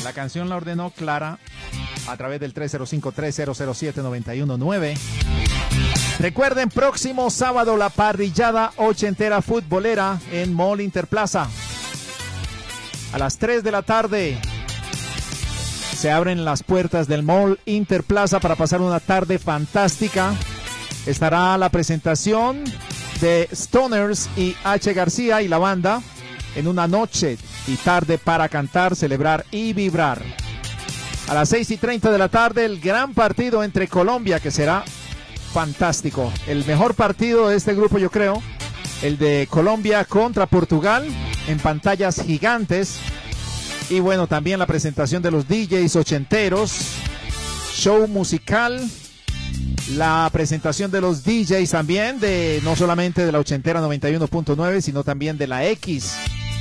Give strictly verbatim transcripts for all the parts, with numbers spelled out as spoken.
La canción la ordenó Clara a través del tres cero cinco, tres cero cero siete, nueve uno nueve. Recuerden, próximo sábado la parrillada ochentera futbolera en Mall Interplaza. A las tres de la tarde se abren las puertas del Mall Interplaza para pasar una tarde fantástica. Estará la presentación de Stoners y H. García y la banda en una noche y tarde para cantar, celebrar y vibrar. A las seis y treinta de la tarde el gran partido entre Colombia, que será fantástico. El mejor partido de este grupo, yo creo, el de Colombia contra Portugal, en pantallas gigantes. Y bueno, también la presentación de los D Js ochenteros, show musical, la presentación de los D Js también, de no solamente de la ochentera noventa y uno punto nueve, sino también de la X.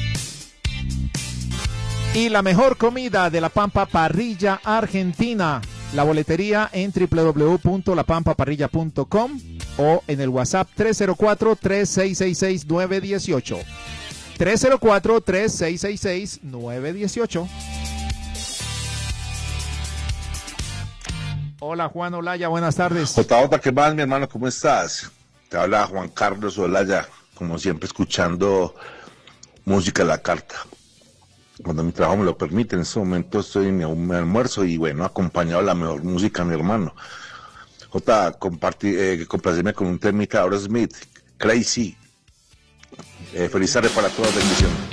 Y la mejor comida de La Pampa Parrilla Argentina. La boletería en doble u doble u doble u punto la pampa parrilla punto com o en el WhatsApp tres cero cuatro, tres seis seis seis, nueve uno ocho. tres cero cuatro, tres seis seis seis, nueve uno ocho. Hola Juan Olaya, buenas tardes. Jota Jota, ¿qué más, mi hermano? ¿Cómo estás? Te habla Juan Carlos Olaya, como siempre escuchando música a la carta. Cuando mi trabajo me lo permite, en este momento estoy en mi, mi almuerzo y bueno, acompañado de la mejor música, mi hermano. Jota, compartí, eh, complacerme con un temita de Aerosmith, Crazy. Eh, feliz tarde para todos, bendiciones.